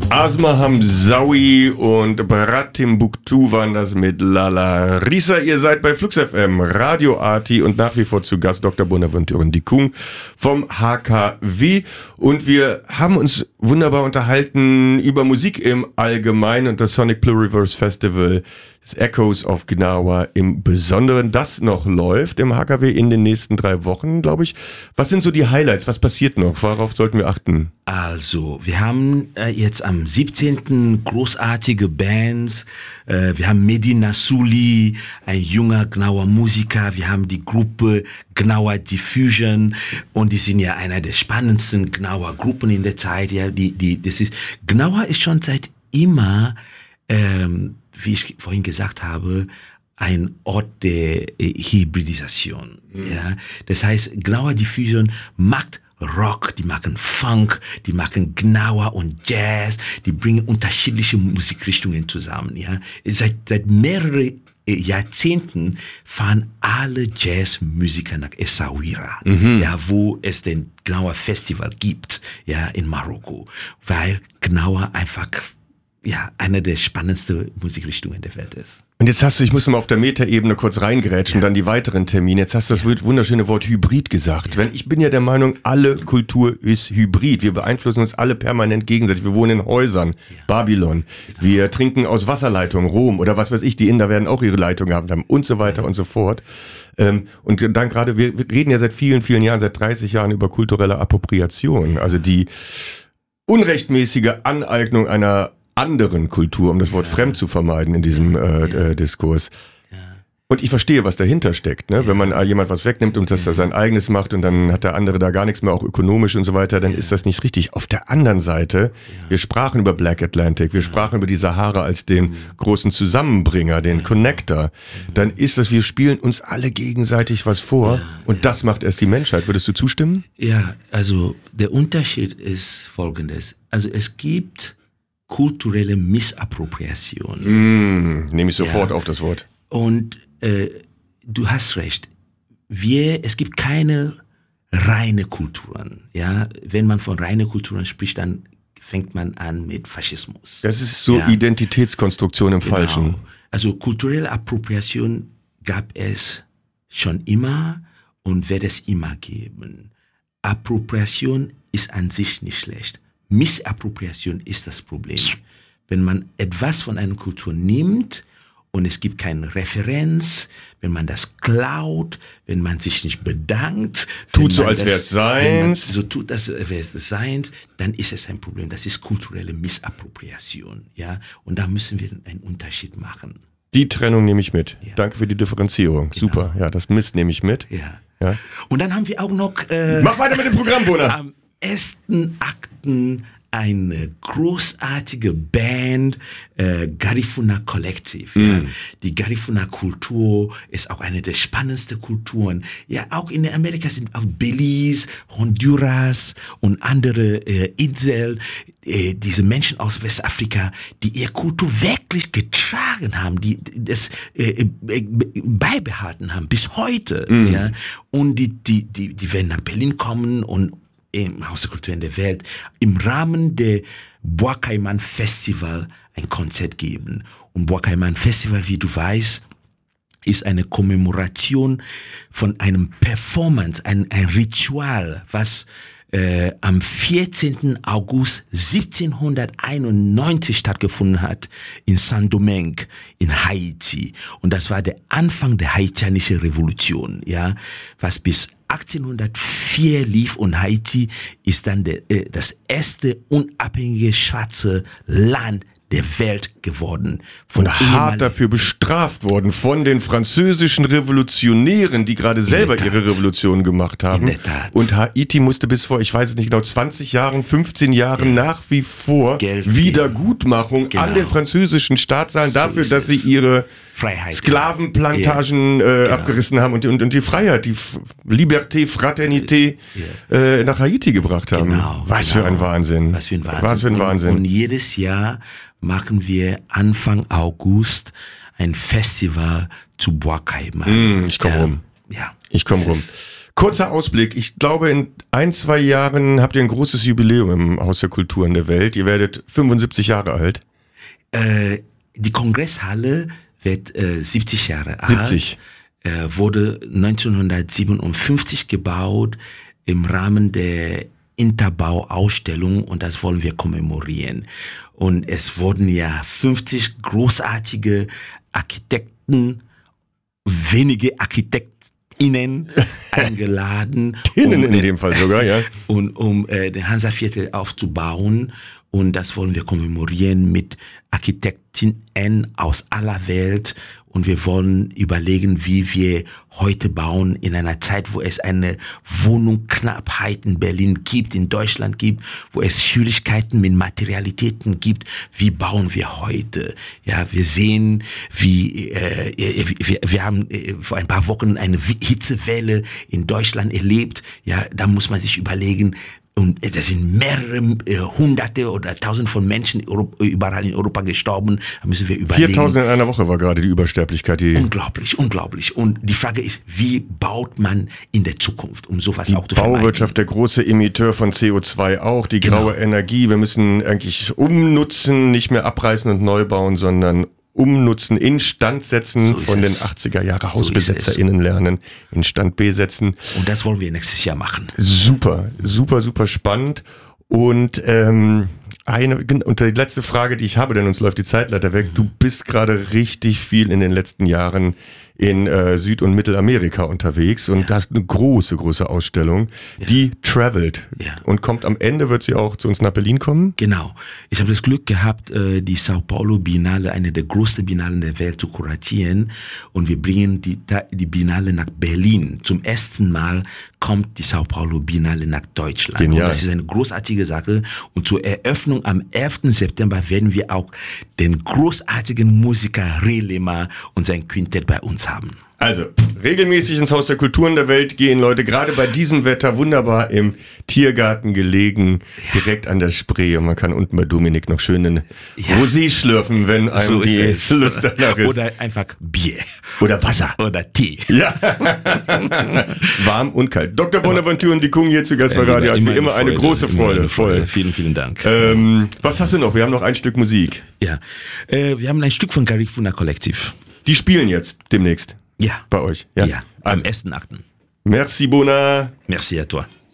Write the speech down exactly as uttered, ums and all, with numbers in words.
Asma Hamzaoui und Brat Timbuktu waren das mit Lala Risa. Ihr seid bei Flux F M, Radio Arti und nach wie vor zu Gast Doktor Bonaventure Ndikung vom H K W. Und wir haben uns wunderbar unterhalten über Musik im Allgemeinen und das Sonic Pluriverse Festival, das Echoes of Gnawa im Besonderen, das noch läuft im H K W in den nächsten drei Wochen, glaube ich. Was sind so die Highlights? Was passiert noch? Worauf sollten wir achten? Also, wir haben äh, jetzt am siebzehnten großartige Bands. Äh, wir haben Medina Suli, ein junger Gnawa Musiker. Wir haben die Gruppe Gnawa Diffusion und die sind ja einer der spannendsten Gnawa Gruppen in der Zeit. Ja, die, die, das ist, Gnawa ist schon seit immer, ähm, wie ich vorhin gesagt habe, ein Ort der äh, Hybridisation. Mhm. Ja, das heißt, Gnawa Diffusion macht Rock, die machen Funk, die machen Gnawa und Jazz, die bringen unterschiedliche Musikrichtungen zusammen, ja. Seit, seit mehreren Jahrzehnten fahren alle Jazzmusiker nach Essaouira, mhm. ja, wo es den Gnawa Festival gibt, ja, in Marokko, weil Gnawa einfach, ja, eine der spannendsten Musikrichtungen der Welt ist. Und jetzt hast du, ich muss mal auf der Metaebene kurz reingrätschen, ja. dann die weiteren Termine. Jetzt hast du das ja. wunderschöne Wort Hybrid gesagt. Ja. Wenn, ich bin ja der Meinung, alle Kultur ist Hybrid. Wir beeinflussen uns alle permanent gegenseitig. Wir wohnen in Häusern, ja. Babylon. Genau. Wir trinken aus Wasserleitungen, Rom oder was weiß ich. Die Inder werden auch ihre Leitungen gehabt haben und so weiter ja. und so fort. Ähm, und dann gerade, wir reden ja seit vielen, vielen Jahren, seit dreißig Jahren über kulturelle Appropriation. Also die unrechtmäßige Aneignung einer anderen Kultur, um das Wort ja. fremd zu vermeiden in diesem äh, ja. äh, Diskurs. Ja. Und ich verstehe, was dahinter steckt. Ne? Ja. Wenn man äh, jemand was wegnimmt und das ja. sein eigenes macht und dann hat der andere da gar nichts mehr, auch ökonomisch und so weiter, dann ja. ist das nicht richtig. Auf der anderen Seite, ja. wir sprachen über Black Atlantic, wir ja. sprachen über die Sahara als den mhm. großen Zusammenbringer, den ja. Connector. Mhm. Dann ist das, wir spielen uns alle gegenseitig was vor ja. und ja. das macht erst die Menschheit. Würdest du zustimmen? Ja, also der Unterschied ist folgendes. Also es gibt kulturelle Missappropriation. Mm, nehme ich sofort ja. auf das Wort. Und äh, du hast recht. Wir, es gibt keine reine Kulturen. Ja, wenn man von reine Kulturen spricht, dann fängt man an mit Faschismus. Das ist so ja. Identitätskonstruktion im genau. Falschen. Also kulturelle Appropriation gab es schon immer und wird es immer geben. Appropriation ist an sich nicht schlecht. Missappropriation ist das Problem. Wenn man etwas von einer Kultur nimmt und es gibt keine Referenz, wenn man das klaut, wenn man sich nicht bedankt, tut so, als wäre es seins, so tut, als wäre es seins, dann ist es ein Problem. Das ist kulturelle Missappropriation, ja. Und da müssen wir einen Unterschied machen. Die Trennung nehme ich mit. Ja. Danke für die Differenzierung. Genau. Super. Ja, das Miss nehme ich mit. Ja. ja. Und dann haben wir auch noch. Äh, Mach weiter mit dem Programm, Bona. Am ersten Akten eine großartige Band, äh, Garifuna Collective. Mm. Ja. Die Garifuna Kultur ist auch eine der spannendsten Kulturen. Ja, auch in Amerika sind auch Belize, Honduras und andere äh, Inseln, äh, diese Menschen aus Westafrika, die ihre Kultur wirklich getragen haben, die das äh, äh, beibehalten haben bis heute. Mm. Ja. Und die, die, die, die werden nach Berlin kommen und im Haus der Kultur in der Welt im Rahmen der Bois Caiman Festival ein Konzert geben. Und Bois Caiman Festival, wie du weißt, ist eine Kommemoration von einem Performance, ein, ein Ritual, was äh, am vierzehnten August siebzehnhunderteinundneunzig stattgefunden hat in Saint-Domingue in Haiti. Und das war der Anfang der haitianischen Revolution, ja, was bis achtzehnhundertvier lief und Haiti ist dann der, äh, das erste unabhängige schwarze Land der Welt geworden. Von und hart dafür bestraft worden von den französischen Revolutionären, die gerade selber ihre Revolution gemacht haben. Und Haiti musste bis vor, ich weiß es nicht genau, zwanzig Jahren, fünfzehn Jahren ja. nach wie vor Geld Wiedergutmachung genau. an den französischen Staat zahlen, so dafür, dass sie ihre Freiheit, Sklavenplantagen ja. äh, genau. abgerissen haben und die, und, und die Freiheit, die F- Liberté, Fraternité ja. äh, nach Haiti gebracht haben. Genau, Was genau. für ein Wahnsinn. Was für ein Wahnsinn. Was für ein Wahnsinn. Und, und jedes Jahr machen wir Anfang August ein Festival zu Bois Caiman. Mm, ich komme ja. rum. Ja. Ich komme rum. Kurzer Ausblick. Ich glaube, in ein, zwei Jahren habt ihr ein großes Jubiläum im Haus der Kulturen der Welt. Ihr werdet fünfundsiebzig Jahre alt. Äh, die Kongresshalle wird äh, siebzig Jahre alt. siebzig. Äh, wurde neunzehnhundertsiebenundfünfzig gebaut im Rahmen der Interbau-Ausstellung und das wollen wir kommemorieren. Und es wurden ja fünfzig großartige Architekten, wenige ArchitektInnen eingeladen. Innen um in dem Fall sogar, ja. Und um äh, den Hansa-Viertel aufzubauen. Und das wollen wir kommemorieren mit Architektinnen aus aller Welt. Und wir wollen überlegen, wie wir heute bauen in einer Zeit, wo es eine Wohnungsknappheit in Berlin gibt, in Deutschland gibt, wo es Schwierigkeiten mit Materialitäten gibt. Wie bauen wir heute? Ja, wir sehen, wie äh, wir, wir haben äh, vor ein paar Wochen eine Hitzewelle in Deutschland erlebt. Ja, da muss man sich überlegen. Und da sind mehrere äh, Hunderte oder Tausende von Menschen überall in Europa gestorben. Da müssen wir überlegen. viertausend in einer Woche war gerade die Übersterblichkeit. Die unglaublich, unglaublich. Und die Frage ist, wie baut man in der Zukunft, um sowas auch zu vermeiden? Bauwirtschaft, der große Emitteur von C O zwei auch, die Genau. graue Energie. Wir müssen eigentlich umnutzen, nicht mehr abreißen und neu bauen, sondern umnutzen, instand setzen, So ist von es. den achtziger Jahre So ist HausbesetzerInnen lernen, Instand B setzen. Und das wollen wir nächstes Jahr machen. Super, super, super spannend. Und ähm, eine und die letzte Frage, die ich habe, denn uns läuft die Zeitleiter weg. Du bist gerade richtig viel in den letzten Jahren in äh, Süd- und Mittelamerika unterwegs und Ja. hast eine große, große Ausstellung, Ja. die travelt Ja. und kommt am Ende, wird sie auch zu uns nach Berlin kommen? Genau. Ich habe das Glück gehabt, äh, die Sao Paulo Biennale, eine der größten Biennalen der Welt, zu kuratieren. Und wir bringen die, die Biennale nach Berlin. Zum ersten Mal kommt die Sao Paulo Biennale nach Deutschland. Genial. Und das ist eine großartige Sache. Und zur Eröffnung am elften September werden wir auch den großartigen Musiker Relema und sein Quintett bei uns haben. Also, regelmäßig ins Haus der Kulturen der Welt gehen Leute, gerade bei diesem Wetter wunderbar im Tiergarten gelegen, Ja. direkt an der Spree und man kann unten bei Dominik noch schönen Ja. Rosé schlürfen, wenn einem So die ist es. Lust danach ist. Oder einfach Bier. Oder Wasser. Oder Tee. Ja, warm und kalt. Doktor Bonaventure und die Kung hier zu Gast bei Radio, also wie immer eine große Freude. Voll. Vielen, vielen Dank. Ähm, was hast du noch? Wir haben noch ein Stück Musik. Ja, äh, wir haben ein Stück von Garifuna Kollektiv. Die spielen jetzt demnächst Ja. bei euch. Ja, am Also, ersten Achten. merci, Bona. Merci à toi.